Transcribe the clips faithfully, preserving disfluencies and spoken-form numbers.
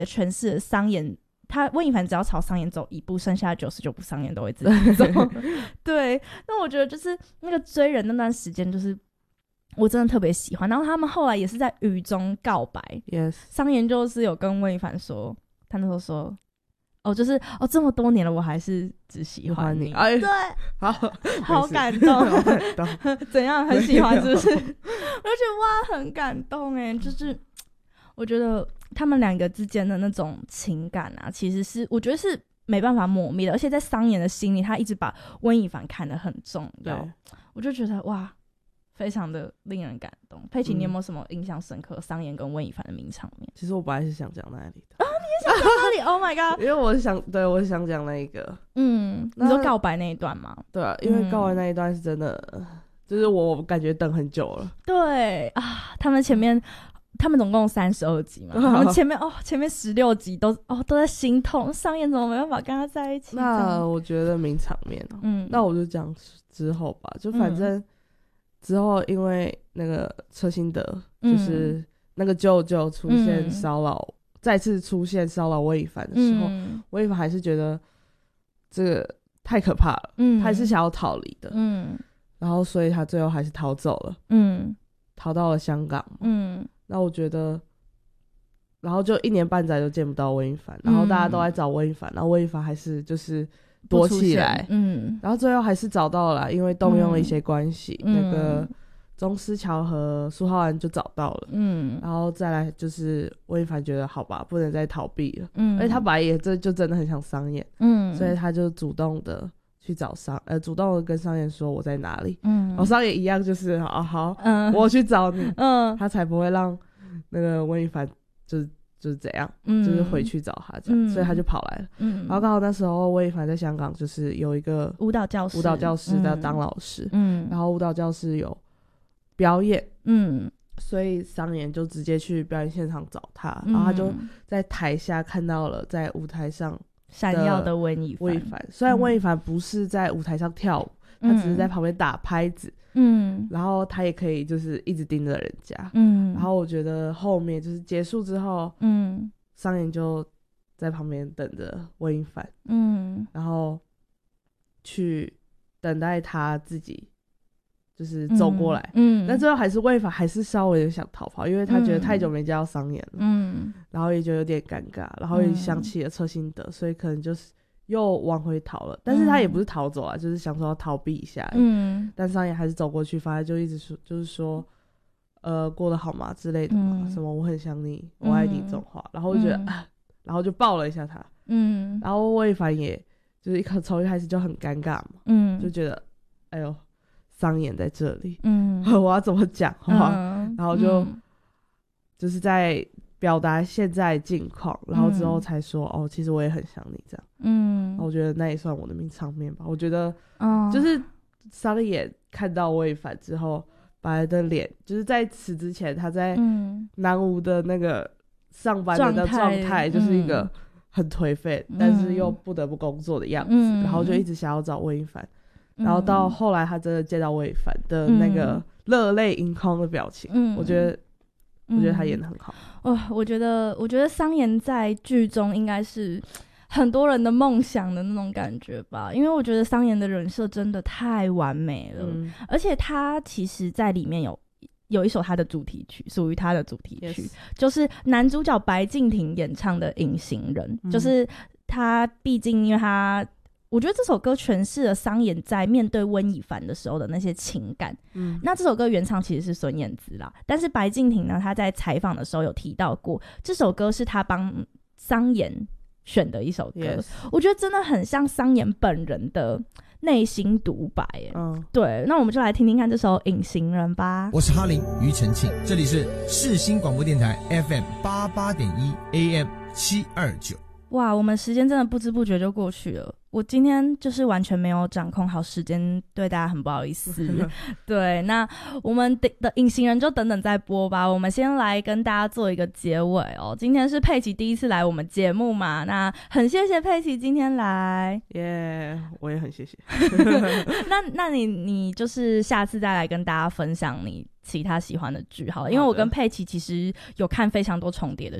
诠释商演，他温以凡只要朝商演走一步，剩下九十九步商演都会自己走。对，那我觉得就是那个追人那段时间，就是我真的特别喜欢。然后他们后来也是在雨中告白 ，yes， 商言就是有跟温以凡说，他那时候说。哦，就是哦，这么多年了，我还是只喜欢你。 哎， 对， 好， 好感动， 好感动。 怎样？很喜欢是不是？我就觉得哇，很感动哎，就是我觉得他们两个之间的那种情感啊，其实是我觉得是没办法磨灭的，而且在商言的心里，他一直把温以凡看得很重要，我就觉得哇，非常的令人感动。佩奇，你有没有什么印象深刻商言跟温以凡的名场面？ 其实我本来是想讲那里的。 想讲哪里？Oh my god！ 因为我是想，对我是想讲那一个， 嗯，你说告白那一段吗？ 对啊，因为告白那一段是真的，嗯、就是我感觉等很久了。 对啊，他们前面，他们总共三十二集嘛，他们前面哦，前面十六集都哦都在心痛，商言怎么没办法跟他在一起？ 那我觉得名场面、喔，嗯，那我就讲之后吧，就反正之后因为那个车心德，嗯、就是那个舅舅出现骚扰。嗯再次出现骚扰温以凡的时候，温、嗯、以凡还是觉得这个太可怕了，嗯，他还是想要逃离的，嗯，然后所以他最后还是逃走了，嗯，逃到了香港，嗯，那我觉得，然后就一年半载都见不到温以凡，然后大家都在找温以凡，然后温以凡还是就是躲起来，嗯，然后最后还是找到了啦，因为动用了一些关系，嗯、那个。钟思乔和苏浩安就找到了，嗯，然后再来就是温以凡觉得好吧，不能再逃避了，嗯，而且他本来也这就真的很想商演，嗯，所以他就主动的去找商，呃，主动的跟商演说我在哪里，嗯，然后商演一样就是好好，嗯，我去找你，嗯，他才不会让那个温以凡就是就是怎样，嗯，就是回去找他这样，嗯，所以他就跑来了，嗯，然后刚好那时候温以凡在香港就是有一个舞蹈教室， 舞蹈教室在当老师，嗯，然后舞蹈教室有。表演，嗯，所以商言就直接去表演现场找他，嗯、然后他就在台下看到了在舞台上闪耀的温以凡。虽然温以凡不是在舞台上跳舞，嗯、他只是在旁边打拍子，嗯，然后他也可以就是一直盯着人家，嗯，然后我觉得后面就是结束之后，嗯，商言就在旁边等着温以凡，嗯，然后去等待他自己。就是走过来，嗯，但最后还是温以凡还是稍微想逃跑，因为他觉得太久没见到商言了，嗯，然后也觉得有点尴尬，然后也想起了车心德，所以可能就是又往回逃了，但是他也不是逃走啊，嗯、就是想说要逃避一下，嗯，但商言还是走过去，反正就一直说，就是说，呃，过得好吗之类的嘛，嗯、什么我很想你，我爱你这种话，然后我就觉得、嗯啊，然后就抱了一下他，嗯，然后温以凡也就是一从一开始就很尴尬嘛，嗯，就觉得，哎呦。商言在这里，嗯，我要怎么讲话？嗯、然后就、嗯、就是在表达现在境况，然后之后才说、嗯、哦，其实我也很想你这样，嗯，我觉得那也算我的名场面吧。我觉得，嗯，就是商言看到温以凡之后，把他的脸，就是在此之前他在南吴的那个上班的状态，就是一个很颓废、嗯，但是又不得不工作的样子，嗯、然后就一直想要找温以凡。然后到后来他真的见到温以凡的那个热泪盈眶的表情、嗯、我觉得我觉得他演得很好、 嗯哦、我觉得我觉得商言在剧中应该是很多人的梦想的那种感觉吧，因为我觉得商言的人设真的太完美了、嗯、而且他其实在里面有有一首他的主题曲，属于他的主题曲、yes. 就是男主角白敬亭演唱的隐形人、嗯、就是他毕竟因为他我觉得这首歌诠释了商言在面对温以凡的时候的那些情感、嗯、那这首歌原唱其实是孙燕姿啦，但是白敬亭呢他在采访的时候有提到过这首歌是他帮商言选的一首歌、yes. 我觉得真的很像商言本人的内心独白耶、嗯、对，那我们就来听听看这首隐形人吧。 我是哈林庾澄庆，这里是世新广播电台 F M 八八点一 A M 七二九。 哇，我们时间真的不知不觉就过去了，我今天就是完全没有掌控好时间，对大家很不好意思对，那我们的隐形人就等等再播吧，我们先来跟大家做一个结尾哦。今天是佩奇第一次来我们节目嘛，那很谢谢佩奇今天来耶、yeah, 我也很谢谢那那你你就是下次再来跟大家分享你其他喜欢的剧好了，因为我跟佩奇其实有看非常多重叠的剧，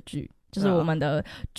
就是我们的